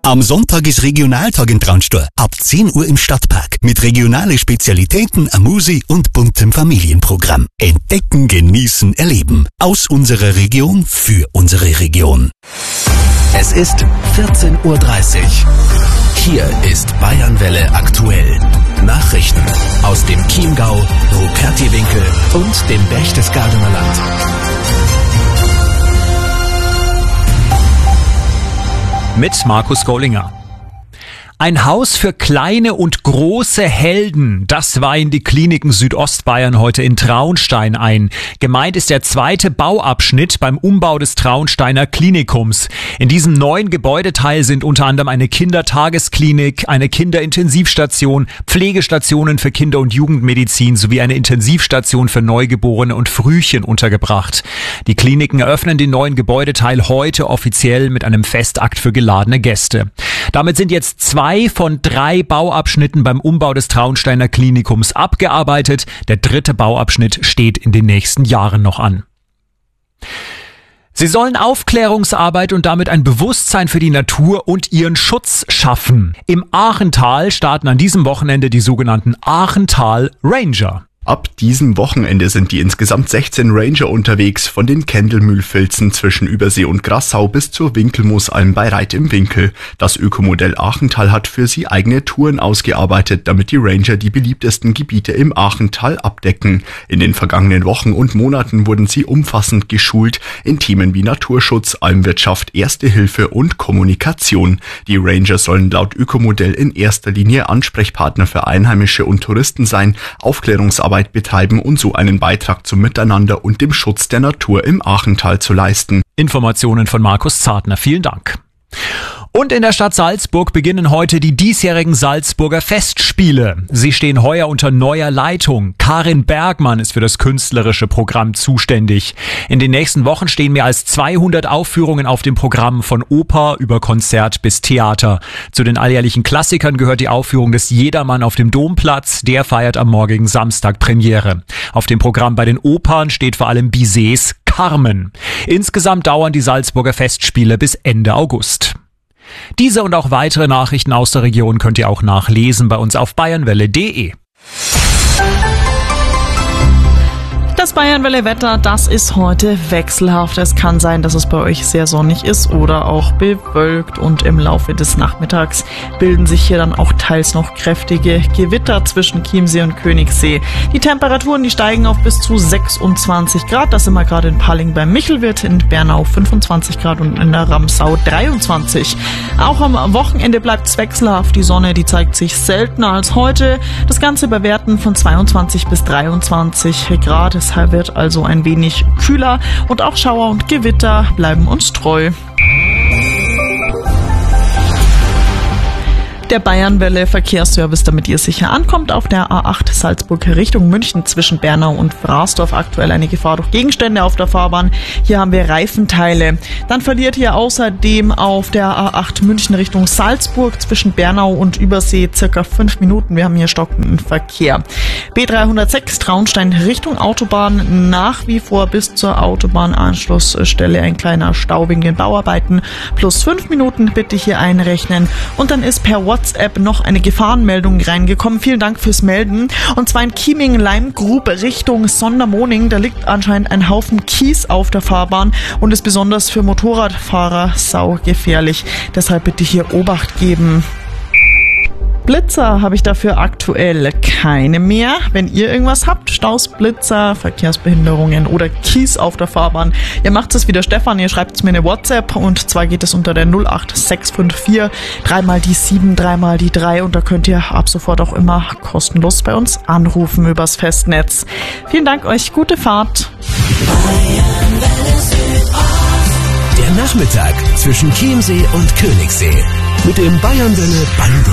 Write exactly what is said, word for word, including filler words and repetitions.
Am Sonntag ist Regionaltag in Traunstein. Ab zehn Uhr im Stadtpark. Mit regionalen Spezialitäten, eine Musik und buntem Familienprogramm. Entdecken, genießen, erleben. Aus unserer Region für unsere Region. Es ist vierzehn Uhr dreißig. Hier ist Bayernwelle aktuell. Nachrichten aus dem Chiemgau, Rupertiwinkel und dem Berchtesgadener Land. Mit Markus Gollinger. Ein Haus für kleine und große Helden, das weihen die Kliniken Südostbayern heute in Traunstein ein. Gemeint ist der zweite Bauabschnitt beim Umbau des Traunsteiner Klinikums. In diesem neuen Gebäudeteil sind unter anderem eine Kindertagesklinik, eine Kinderintensivstation, Pflegestationen für Kinder- und Jugendmedizin sowie eine Intensivstation für Neugeborene und Frühchen untergebracht. Die Kliniken eröffnen den neuen Gebäudeteil heute offiziell mit einem Festakt für geladene Gäste. Damit sind jetzt zwei von drei Bauabschnitten beim Umbau des Traunsteiner Klinikums abgearbeitet. Der dritte Bauabschnitt steht in den nächsten Jahren noch an. Sie sollen Aufklärungsarbeit und damit ein Bewusstsein für die Natur und ihren Schutz schaffen. Im Aachental starten an diesem Wochenende die sogenannten Aachental Ranger. Ab diesem Wochenende sind die insgesamt sechzehn Ranger unterwegs, von den Kendelmühlfilzen zwischen Übersee und Grassau bis zur Winkelmoosalm bei Reit im Winkel. Das Ökomodell Aachental hat für sie eigene Touren ausgearbeitet, damit die Ranger die beliebtesten Gebiete im Aachental abdecken. In den vergangenen Wochen und Monaten wurden sie umfassend geschult in Themen wie Naturschutz, Almwirtschaft, Erste Hilfe und Kommunikation. Die Ranger sollen laut Ökomodell in erster Linie Ansprechpartner für Einheimische und Touristen sein, Aufklärungsarbeit betreiben und so einen Beitrag zum Miteinander und dem Schutz der Natur im Aachental zu leisten. Informationen von Markus Zartner. Vielen Dank. Und in der Stadt Salzburg beginnen heute die diesjährigen Salzburger Festspiele. Sie stehen heuer unter neuer Leitung. Karin Bergmann ist für das künstlerische Programm zuständig. In den nächsten Wochen stehen mehr als zweihundert Aufführungen auf dem Programm, von Oper über Konzert bis Theater. Zu den alljährlichen Klassikern gehört die Aufführung des Jedermann auf dem Domplatz. Der feiert am morgigen Samstag Premiere. Auf dem Programm bei den Opern steht vor allem Bizets Carmen. Insgesamt dauern die Salzburger Festspiele bis Ende August. Diese und auch weitere Nachrichten aus der Region könnt ihr auch nachlesen bei uns auf bayernwelle punkt de. Das Bayernwelle-Wetter, das ist heute wechselhaft. Es kann sein, dass es bei euch sehr sonnig ist oder auch bewölkt, und im Laufe des Nachmittags bilden sich hier dann auch teils noch kräftige Gewitter zwischen Chiemsee und Königssee. Die Temperaturen, die steigen auf bis zu sechsundzwanzig Grad. Das sind wir gerade in Palling beim Michelwirt, in Bernau fünfundzwanzig Grad und in der Ramsau dreiundzwanzig. Auch am Wochenende bleibt es wechselhaft. Die Sonne, die zeigt sich seltener als heute. Das Ganze bei Werten von zweiundzwanzig bis dreiundzwanzig Grad. Es wird also ein wenig kühler und auch Schauer und Gewitter bleiben uns treu. Der Bayernwelle Verkehrsservice, damit ihr sicher ankommt. Auf der A acht Salzburg Richtung München zwischen Bernau und Frasdorf aktuell eine Gefahr durch Gegenstände auf der Fahrbahn. Hier haben wir Reifenteile. Dann verliert ihr außerdem auf der A acht München Richtung Salzburg zwischen Bernau und Übersee circa fünf Minuten. Wir haben hier stockenden Verkehr. B dreihundertsechs Traunstein Richtung Autobahn, nach wie vor bis zur Autobahnanschlussstelle ein kleiner Stau wegen den Bauarbeiten. Plus fünf Minuten bitte hier einrechnen. Und dann ist per WhatsApp noch eine Gefahrenmeldung reingekommen. Vielen Dank fürs Melden. Und zwar in Chieming-Leimgrub Richtung Sondermoning. Da liegt anscheinend ein Haufen Kies auf der Fahrbahn und ist besonders für Motorradfahrer saugefährlich. Deshalb bitte hier Obacht geben. Blitzer habe ich dafür aktuell keine mehr. Wenn ihr irgendwas habt, Staus, Blitzer, Verkehrsbehinderungen oder Kies auf der Fahrbahn, ihr macht es wie der Stefan, ihr schreibt es mir eine WhatsApp, und zwar geht es unter der null acht sechs fünf vier dreimal die sieben, dreimal die drei, und da könnt ihr ab sofort auch immer kostenlos bei uns anrufen übers Festnetz. Vielen Dank euch, gute Fahrt. Der Nachmittag zwischen Chiemsee und Königssee mit dem Bayernwelle Band.